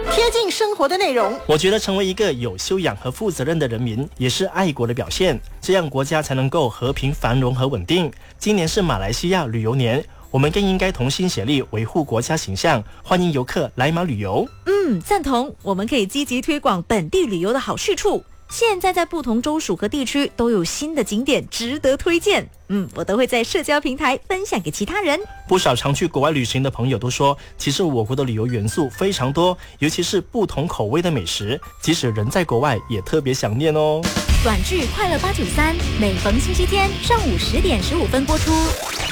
贴近生活的内容。 我觉得成为一个有修养和负责任的人民，也是爱国的表现，这样国家才能够和平繁荣和稳定。今年是马来西亚旅游年，我们更应该同心协力维护国家形象，欢迎游客来马旅游。 赞同，我们可以积极推广本地旅游的好去处。现在不同州属和地区都有新的景点值得推荐，我都会在社交平台分享给其他人。 不少常去国外旅行的朋友都说，其实我国的旅游元素非常多，尤其是不同口味的美食，即使人在国外也特别想念哦。 短剧快乐893，每逢星期天上午10点15分播出。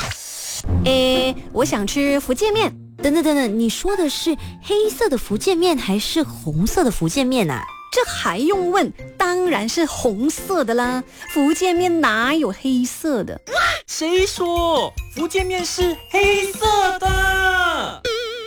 我想吃福建面。等等，你说的是黑色的福建面还是红色的福建面啊？ 这还用问？当然是红色的啦！福建面哪有黑色的？ 谁说福建面是黑色的？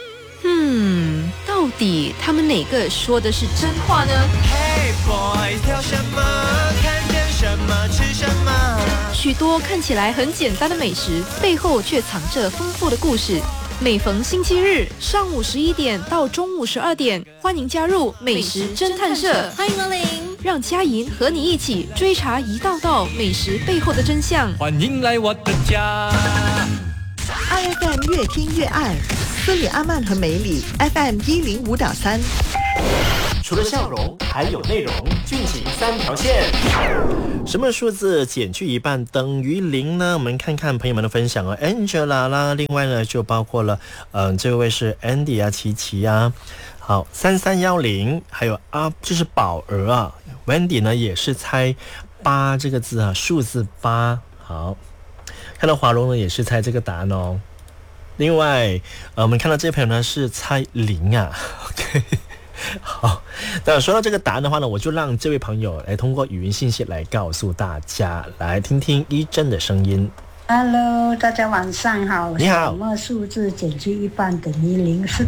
到底他们哪个说的是真话呢？ Hey boy， 挑什么？看见什么吃什么？ 许多看起来很简单的美食，背后却藏着丰富的故事。每逢星期日上午11点到中午12点，欢迎加入美食侦探社， 欢迎光临， 让佳莹和你一起追查一道道美食背后的真相。 欢迎来我的家。 IFM 越听越爱，斯里阿曼和梅里 FM 105.3。 除了笑容，还有内容，俊起3条线。什么数字减去一半等于0呢？我们看看朋友们的分享哦 ，Angela 啦，另外呢就包括了，这位是 Andy 啊，琪琪啊，好3310，还有就是宝儿啊 ，Wendy 呢也是猜8这个字啊，数字8。好，看到华荣呢也是猜这个答案哦。另外，我们看到这位朋友呢是猜0啊 ，OK。好，那说到这个答案的话呢，我就让这位朋友来通过语音信息来告诉大家，来听听一真的声音。 Hello， 大家晚上好。 你好。 什么数字减去一半等于0？是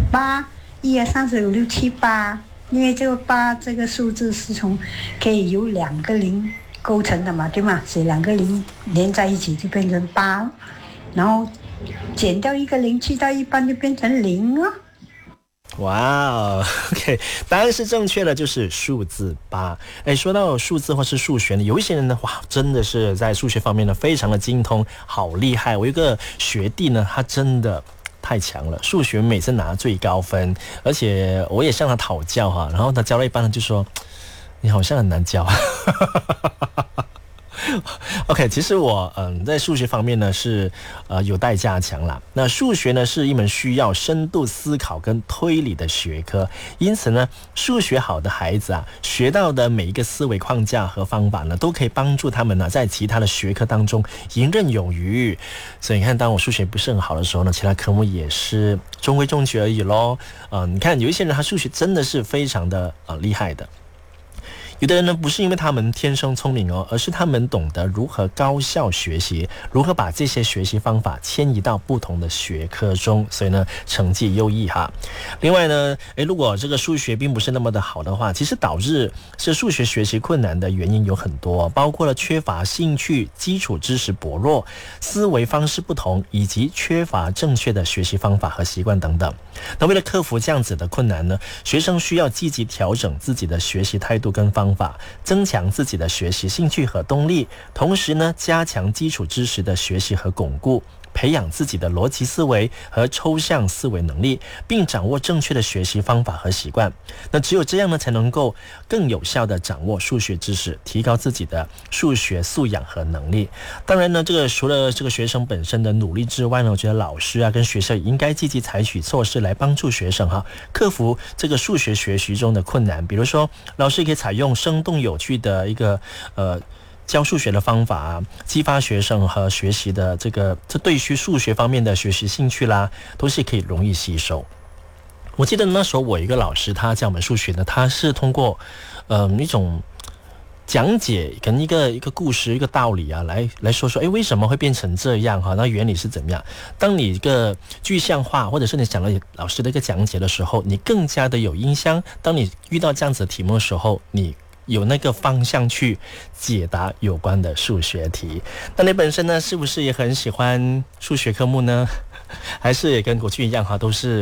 8，1、2、3、4、5、6、7、8。因为这个8这个数字是从可以由2个0构成的嘛，对吗？所以2个0连在一起就变成8，然后减掉一个0去到一半就变成0啊。 哇哦 ，OK， 答案是正确的，就是数字8。说到数字或是数学呢，有一些人呢，哇，真的是在数学方面呢非常的精通，好厉害。我有一个学弟呢，他真的太强了，数学每次拿最高分，而且我也向他讨教哈，然后他教了一半呢就说，你好像很难教。OK， 其实我在数学方面呢是有待加强啦。那数学呢是一门需要深度思考跟推理的学科，因此呢，数学好的孩子啊，学到的每一个思维框架和方法呢，都可以帮助他们呢在其他的学科当中游刃有余。所以你看，当我数学不是很好的时候呢，其他科目也是中规中矩而已咯。你看有一些人他数学真的是非常的厉害的。有的人呢，不是因为他们天生聪明哦，而是他们懂得如何高效学习，如何把这些学习方法迁移到不同的学科中，所以呢，成绩优异哈。另外呢，如果这个数学并不是那么的好的话，其实导致是数学学习困难的原因有很多，包括了缺乏兴趣、基础知识薄弱、思维方式不同，以及缺乏正确的学习方法和习惯等等。那为了克服这样子的困难呢，学生需要积极调整自己的学习态度跟方法，增强自己的学习兴趣和动力，同时呢，加强基础知识的学习和巩固，培养自己的逻辑思维和抽象思维能力，并掌握正确的学习方法和习惯。那只有这样呢，才能够更有效地掌握数学知识，提高自己的数学素养和能力。当然呢，除了这个学生本身的努力之外呢，我觉得老师啊跟学校也应该积极采取措施来帮助学生克服这个数学学习中的困难。比如说，老师可以采用生动有趣的一个教数学的方法激发学生和学习的这对于数学方面的学习兴趣啦，都是可以容易吸收。我记得那时候我一个老师，他教我们数学呢，他是通过一种讲解跟一个故事一个道理啊，来说为什么会变成这样那原理是怎么样。当你一个具象化，或者是你讲了老师的一个讲解的时候，你更加的有印象。当你遇到这样子的题目的时候，你有那个方向去解答有关的数学题。那你本身呢，是不是也很喜欢数学科目呢？还是也跟过去一样都是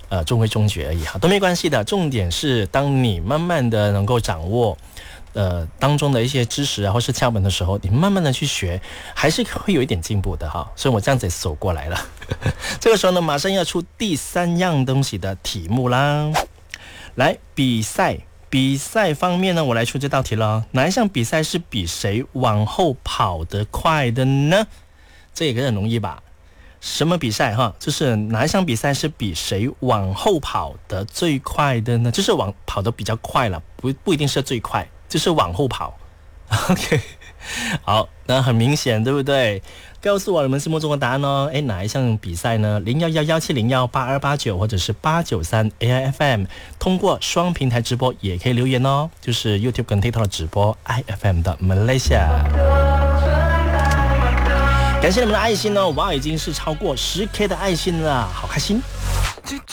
中规中矩而已哈，都没关系的。重点是当你慢慢的能够掌握当中的一些知识啊，或是窍门的时候，你慢慢的去学，还是会有一点进步的哈。所以我这样子走过来了。这个时候呢，马上要出第3样东西的题目啦。来，比赛方面呢，我来出这道题了。哪一项比赛是比谁往后跑得快的呢？这也很容易吧？什么比赛哈？就是哪一项比赛是比谁往后跑得最快的呢？就是跑得比较快了，不一定是最快。就是往后跑 ，OK， 好，那很明显，对不对？告诉我你们心目中的答案哦。哎，哪一项比赛呢？011170182289或者是893 AIFM， 通过双平台直播也可以留言哦。就是 YouTube 跟 TikTok 的直播 IFM 的 Malaysia。感谢你们的爱心哦，哇，已经是超过10K 的爱心了，好开心。